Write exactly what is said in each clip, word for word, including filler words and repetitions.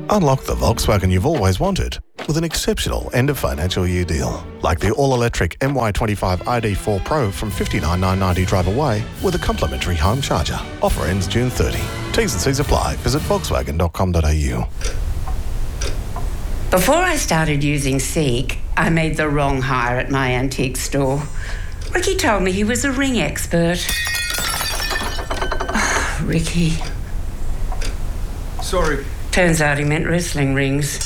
Unlock the Volkswagen you've always wanted with an exceptional end of financial year deal. Like the all-electric M Y twenty-five I D four Pro from fifty-nine thousand nine hundred ninety drive away with a complimentary home charger. Offer ends June thirtieth. T's and C's apply. Visit volkswagen dot com dot a u. Before I started using Seek, I made the wrong hire at my antique store. Ricky told me he was a ring expert. Oh, Ricky. Sorry. Turns out he meant wrestling rings.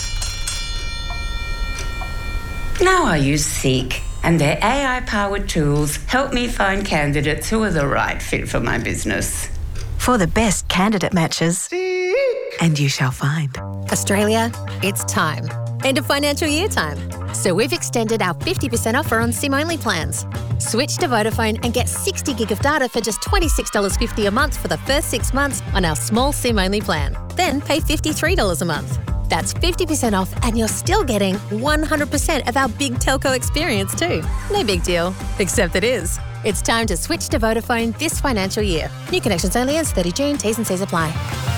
Now I use Seek, and their A I-powered tools help me find candidates who are the right fit for my business. For the best candidate matches, Seek. And you shall find. Australia, it's time. End of financial year time. So we've extended our fifty percent offer on SIM-only plans. Switch to Vodafone and get sixty gig of data for just twenty-six dollars fifty a month for the first six months on our small SIM-only plan. Then pay fifty-three dollars a month. That's fifty percent off and you're still getting one hundred percent of our big telco experience too. No big deal, except it is. It's time to switch to Vodafone this financial year. New connections only ends thirtieth of June. T's and C's apply.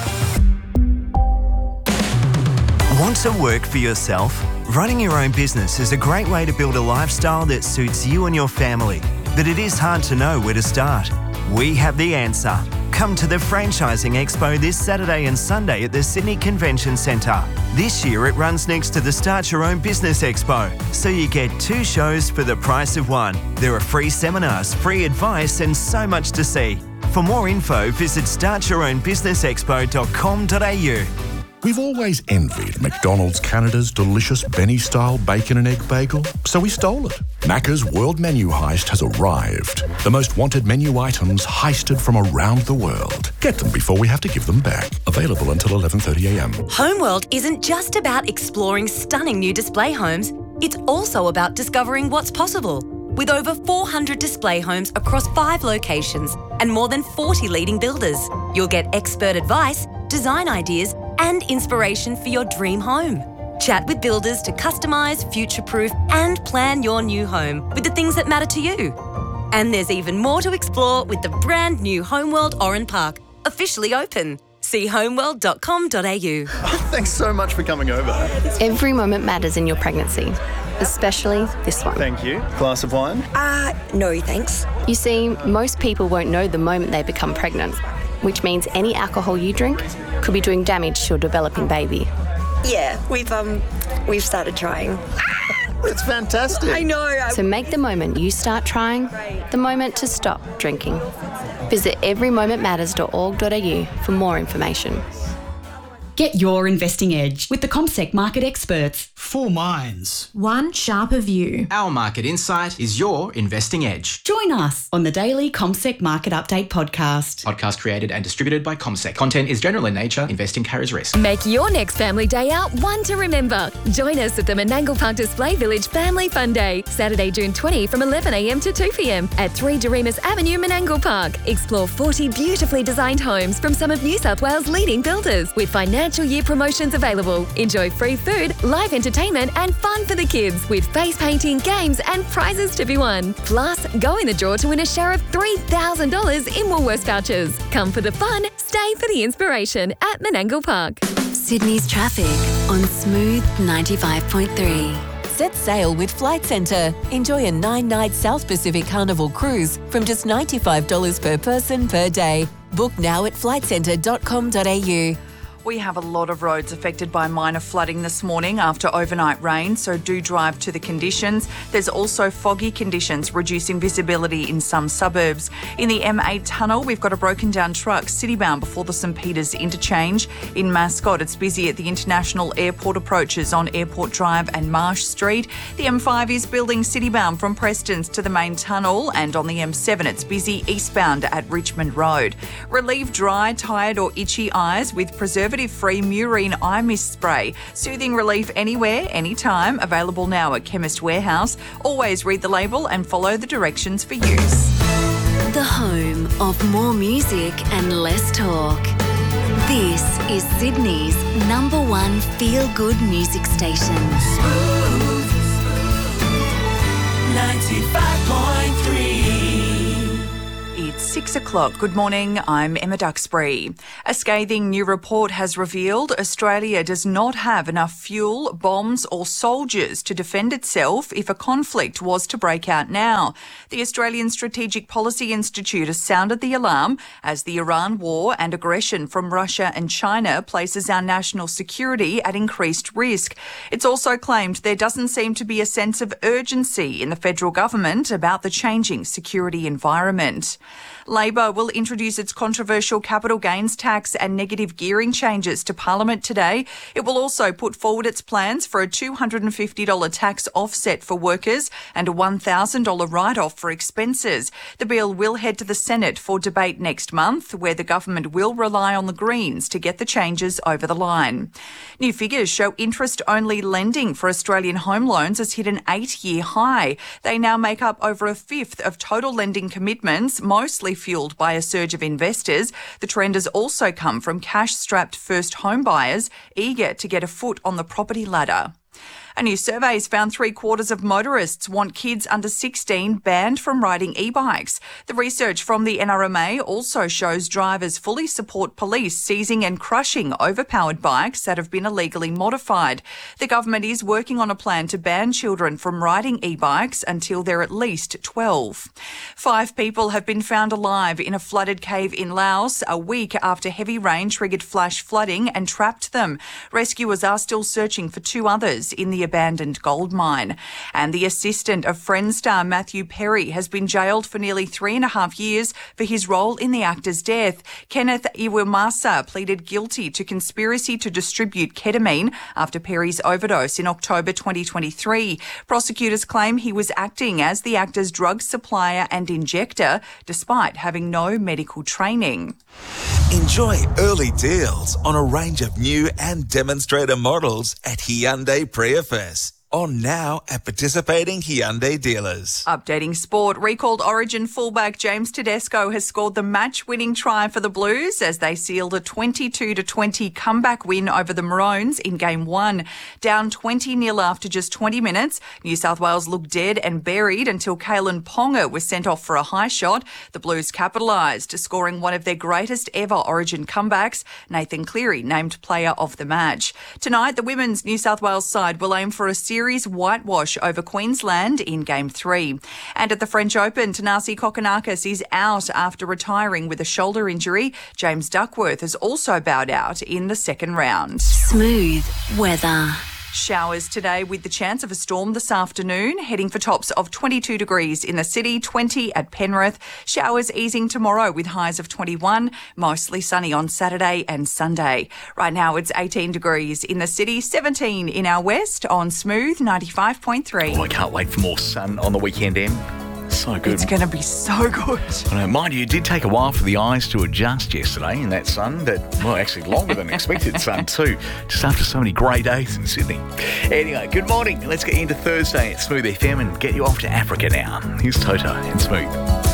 Want to work for yourself? Running your own business is a great way to build a lifestyle that suits you and your family. But it is hard to know where to start. We have the answer. Come to the Franchising Expo this Saturday and Sunday at the Sydney Convention Centre. This year it runs next to the Start Your Own Business Expo, so you get two shows for the price of one. There are free seminars, free advice and so much to see. For more info, visit start your own business expo dot com dot a u. We've always envied McDonald's Canada's delicious Benny-style bacon and egg bagel, so we stole it. Macca's World Menu Heist has arrived. The most wanted menu items heisted from around the world. Get them before we have to give them back. Available until eleven thirty a m. Homeworld isn't just about exploring stunning new display homes. It's also about discovering what's possible. With over four hundred display homes across five locations and more than forty leading builders, you'll get expert advice, design ideas, and inspiration for your dream home. Chat with builders to customise, future-proof and plan your new home with the things that matter to you. And there's even more to explore with the brand new Homeworld Oran Park, officially open. See homeworld dot com dot a u. Thanks so much for coming over. Every moment matters in your pregnancy, especially this one. Thank you. Glass of wine? Uh, no thanks. You see, most people won't know the moment they become pregnant, which means any alcohol you drink could be doing damage to your developing baby. Yeah, we've um, we've started trying. It's fantastic. I know. So make the moment you start trying the moment to stop drinking. Visit every moment matters dot org dot a u for more information. Get your investing edge with the CommSec market experts. Four minds. One sharper view. Our market insight is your investing edge. Join us on the daily CommSec Market Update podcast. Podcast created and distributed by CommSec. Content is general in nature. Investing carries risk. Make your next family day out one to remember. Join us at the Menangle Park Display Village Family Fun Day, Saturday, June twentieth from eleven a m to two p m at three Doremus Avenue, Menangle Park. Explore forty beautifully designed homes from some of New South Wales' leading builders with financial year promotions available. Enjoy free food, live entertainment and fun for the kids with face painting, games and prizes to be won. Plus, go in the draw to win a share of three thousand dollars in Woolworths vouchers. Come for the fun, stay for the inspiration at Menangle Park. Sydney's traffic on Smooth ninety-five point three. Set sail with Flight Centre. Enjoy a nine-night South Pacific Carnival cruise from just ninety-five dollars per person per day. Book now at flight centre dot com dot a u. We have a lot of roads affected by minor flooding this morning after overnight rain, so do drive to the conditions. There's also foggy conditions, reducing visibility in some suburbs. In the M eight tunnel, we've got a broken down truck citybound before the St Peters interchange. In Mascot, it's busy at the International Airport approaches on Airport Drive and Marsh Street. The M five is building citybound from Prestons to the main tunnel, and on the M seven, it's busy eastbound at Richmond Road. Relieve dry, tired or itchy eyes with preservative free Murine eye mist spray. Soothing relief anywhere, anytime. Available now at Chemist Warehouse. Always read the label and follow the directions for use. The home of more music and less talk. This is Sydney's number one feel-good music station. Smooth ninety-five point three. It's six o'clock. Good morning, I'm Emma Duxbury. A scathing new report has revealed Australia does not have enough fuel, bombs or soldiers to defend itself if a conflict was to break out now. The Australian Strategic Policy Institute has sounded the alarm as the Iran war and aggression from Russia and China places our national security at increased risk. It's also claimed there doesn't seem to be a sense of urgency in the federal government about the changing security environment. Labor will introduce its controversial capital gains tax and negative gearing changes to Parliament today. It will also put forward its plans for a two hundred fifty dollars tax offset for workers and a one thousand dollars write-off for expenses. The bill will head to the Senate for debate next month, where the government will rely on the Greens to get the changes over the line. New figures show interest-only lending for Australian home loans has hit an eight-year high. They now make up over a fifth of total lending commitments, mostly fuelled by a surge of investors. The trend has also come from cash-strapped first home buyers eager to get a foot on the property ladder. A new survey has found three quarters of motorists want kids under sixteen banned from riding e-bikes. The research from the N R M A also shows drivers fully support police seizing and crushing overpowered bikes that have been illegally modified. The government is working on a plan to ban children from riding e-bikes until they're at least twelve. Five people have been found alive in a flooded cave in Laos a week after heavy rain triggered flash flooding and trapped them. Rescuers are still searching for two others in the abandoned gold mine. And the assistant of Friends star Matthew Perry has been jailed for nearly three and a half years for his role in the actor's death. Kenneth Iwamasa pleaded guilty to conspiracy to distribute ketamine after Perry's overdose in October twenty twenty-three. Prosecutors claim he was acting as the actor's drug supplier and injector, despite having no medical training. Enjoy early deals on a range of new and demonstrator models at Hyundai Prius. On now at participating Hyundai dealers. Updating sport, recalled Origin fullback James Tedesco has scored the match-winning try for the Blues as they sealed a twenty-two to twenty comeback win over the Maroons in Game one. Down twenty nil after just twenty minutes, New South Wales looked dead and buried until Kalen Ponga was sent off for a high shot. The Blues capitalised, scoring one of their greatest ever Origin comebacks. Nathan Cleary named player of the match. Tonight, the women's New South Wales side will aim for a series whitewash over Queensland in Game three. And at the French Open, Thanasi Kokkinakis is out after retiring with a shoulder injury. James Duckworth has also bowed out in the second round. Smooth weather. Showers today with the chance of a storm this afternoon, heading for tops of twenty-two degrees in the city, twenty at Penrith. Showers easing tomorrow with highs of twenty-one, mostly sunny on Saturday and Sunday. Right now it's eighteen degrees in the city, seventeen in our west on Smooth ninety-five point three. Oh, I can't wait for more sun on the weekend, Em. So good. It's going to be so good. I know, mind you, it did take a while for the eyes to adjust yesterday in that sun. That, well, actually longer than expected sun too, just after so many grey days in Sydney. Anyway, good morning. Let's get into Thursday at Smooth F M and get you off to Africa now. Here's Toto and Smooth.